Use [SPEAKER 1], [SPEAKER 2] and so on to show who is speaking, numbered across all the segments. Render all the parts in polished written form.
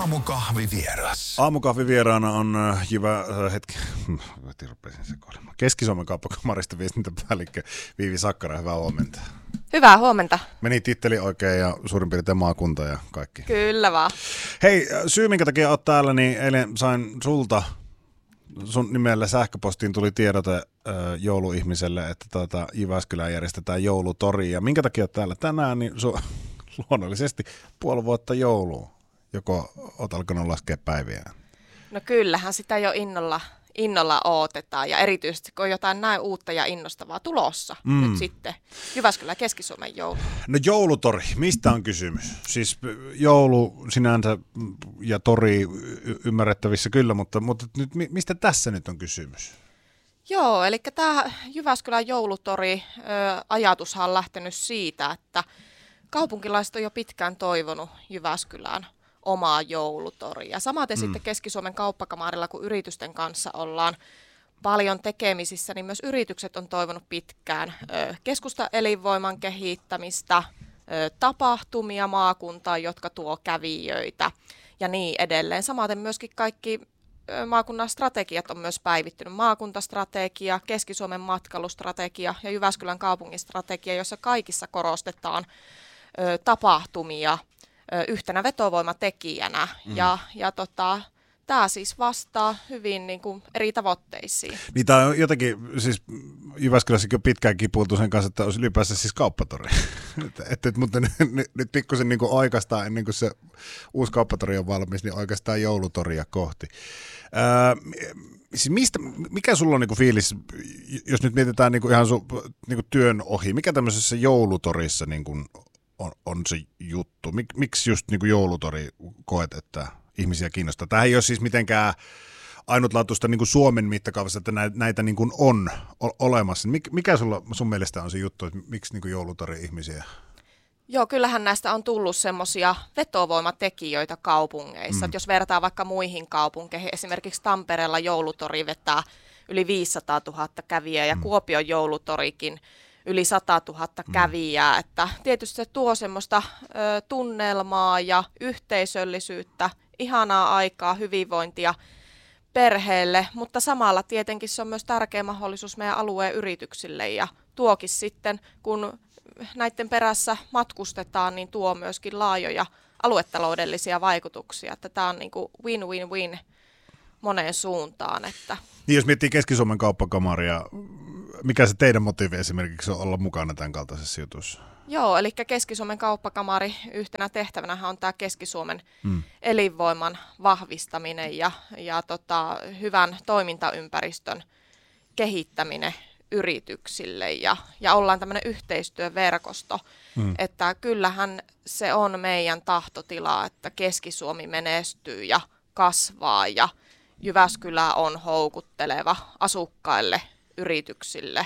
[SPEAKER 1] Aamukahvivieras.
[SPEAKER 2] Aamukahvivieraana on Keski-Suomen kauppakamarista viestintäpäällikkö Viivi Sakkara. Hyvää huomenta.
[SPEAKER 3] Hyvää huomenta.
[SPEAKER 2] Meni titteli oikein ja suurin piirtein maakunta ja kaikki.
[SPEAKER 3] Kyllä vaan.
[SPEAKER 2] Hei, syy minkä takia olet täällä, niin eilen sain sun nimellä sähköpostiin tuli tiedote jouluihmiselle, että Jyväskylään järjestetään joulutori. Ja minkä takia olet täällä tänään, niin luonnollisesti puoli vuotta joulua. Joko olet alkanut laskea päiviä?
[SPEAKER 3] No kyllähän sitä jo innolla odotetaan ja erityisesti kun on jotain näin uutta ja innostavaa tulossa nyt sitten Jyväskylän Keski-Suomen joulu.
[SPEAKER 2] No joulutori, mistä on kysymys? Siis joulu sinänsä ja tori ymmärrettävissä kyllä, mutta nyt, mistä tässä nyt on kysymys?
[SPEAKER 3] Joo, eli tämä Jyväskylän joulutori ajatushan on lähtenyt siitä, että kaupunkilaiset on jo pitkään toivonut Jyväskylään omaa joulutoria. Samaten sitten Keski-Suomen kauppakamarilla, kun yritysten kanssa ollaan paljon tekemisissä, niin myös yritykset on toivonut pitkään keskustaelinvoiman kehittämistä, tapahtumia maakuntaan, jotka tuo kävijöitä ja niin edelleen. Samaten myöskin kaikki maakunnan strategiat on myös päivittynyt. Maakuntastrategia, Keski-Suomen matkailustrategia ja Jyväskylän kaupungistrategia, jossa kaikissa korostetaan tapahtumia yhtenä vetovoimatekijänä ja tämä siis vastaa hyvin niin kuin eri tavoitteisiin.
[SPEAKER 2] Niin tämä on jotenkin, siis Jyväskylässäkin on pitkään kipuiltu sen kanssa, että olisi ylipäänsä siis kauppatori. Mutta nyt pikkusen niin oikeastaan ennen kuin se uusi kauppatori on valmis, niin oikeastaan joulutoria kohti. Siis mikä sulla on niinku fiilis, jos nyt mietitään niinku ihan niinku työn ohi, mikä tämmöisessä joulutorissa niinku on se juttu? Miksi just niinku joulutori koet, että ihmisiä kiinnostaa? Tämähän ei ole siis mitenkään ainutlaatuista niinku Suomen mittakaavassa, että näitä niinku on olemassa. Mikä sun mielestä on se juttu, että miksi niinku joulutori ihmisiä?
[SPEAKER 3] Joo, kyllähän näistä on tullut semmoisia vetovoimatekijöitä kaupungeissa. Jos vertaa vaikka muihin kaupunkeihin, esimerkiksi Tampereella joulutori vetää yli 500 000 kävijää ja Kuopion joulutorikin yli 100 000 kävijää. Että tietysti se tuo semmoista tunnelmaa ja yhteisöllisyyttä, ihanaa aikaa, hyvinvointia perheelle, mutta samalla tietenkin se on myös tärkeä mahdollisuus meidän alueen yrityksille ja tuokin sitten, kun näiden perässä matkustetaan, niin tuo myöskin laajoja aluetaloudellisia vaikutuksia, että tämä on niin kuin win-win-win moneen suuntaan. Että.
[SPEAKER 2] Niin jos miettii Keski-Suomen kauppakamaria, mikä se teidän motiivi esimerkiksi on olla mukana tämän kaltaisessa jutussa?
[SPEAKER 3] Joo, eli Keski-Suomen kauppakamari yhtenä tehtävänä on tämä Keski-Suomen elinvoiman vahvistaminen ja hyvän toimintaympäristön kehittäminen yrityksille ja ollaan tämmöinen yhteistyöverkosto, että kyllähän se on meidän tahtotila, että Keski-Suomi menestyy ja kasvaa ja Jyväskylä on houkutteleva asukkaille, yrityksille,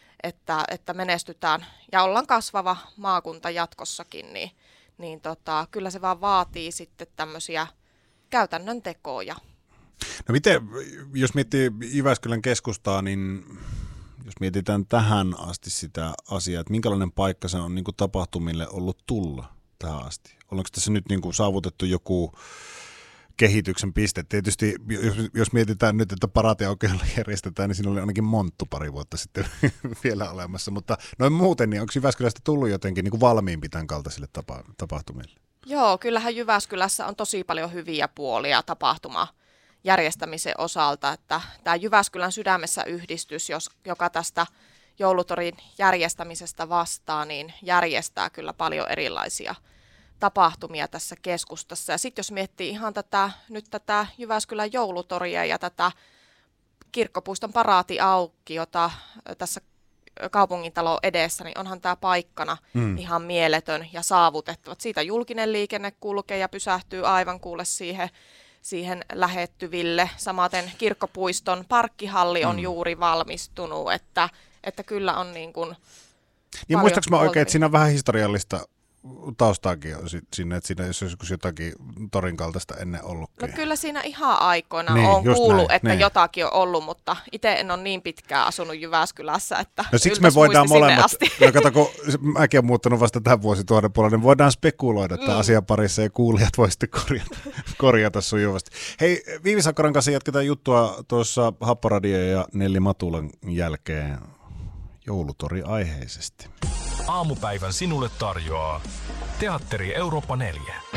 [SPEAKER 3] että menestytään ja ollaan kasvava maakunta jatkossakin, niin kyllä se vaan vaatii sitten tämmöisiä käytännön tekoja.
[SPEAKER 2] No miten, jos miettii Jyväskylän keskustaa, niin jos mietitään tähän asti sitä asiaa, että minkälainen paikka se on niin kuin tapahtumille ollut tulla tähän asti? Onko tässä nyt niin kuin saavutettu joku kehityksen piste? Tietysti jos mietitään nyt, että paraatiaukealla järjestetään, niin siinä oli ainakin monttu pari vuotta sitten vielä olemassa, mutta noin muuten, niin onko Jyväskylästä tullut jotenkin niin kuin valmiimpi tämän kaltaisille tapahtumille?
[SPEAKER 3] Joo, kyllähän Jyväskylässä on tosi paljon hyviä puolia järjestämisen osalta, että tämä Jyväskylän sydämessä yhdistys, joka tästä joulutorin järjestämisestä vastaa, niin järjestää kyllä paljon erilaisia tapahtumia tässä keskustassa. Ja sitten jos miettii ihan tätä Jyväskylän joulutoria ja tätä Kirkkopuiston paraatiaukkiota tässä kaupungintalon edessä, niin onhan tämä paikkana ihan mieletön ja saavutettava. Siitä julkinen liikenne kulkee ja pysähtyy aivan kuule siihen lähettyville. Samaten Kirkkopuiston parkkihalli on juuri valmistunut, että kyllä on niin kuin
[SPEAKER 2] niin muistaaks mä oikein, että siinä on vähän historiallista taustaakin sinne, että siinä jos joskus jotakin torin kaltaista ennen ollutkin.
[SPEAKER 3] No kyllä siinä ihan aikoina
[SPEAKER 2] niin,
[SPEAKER 3] on kuullut,
[SPEAKER 2] näin,
[SPEAKER 3] että
[SPEAKER 2] niin.
[SPEAKER 3] Jotakin on ollut, mutta itse en ole niin pitkään asunut Jyväskylässä, että
[SPEAKER 2] no siksi me voidaan molemmat, kato, kun mäkin olen muuttanut vasta tämän vuosituhannen puolella, niin voidaan spekuloida tämän asian parissa ja kuulijat voi sitten korjata sujuvasti. Hei, Viivi Sakkoran kanssa jatketaan juttua tuossa Happoradio ja Nelli Matulan jälkeen joulutori-aiheisesti.
[SPEAKER 1] Aamupäivän sinulle tarjoaa Teatteri Eurooppa 4.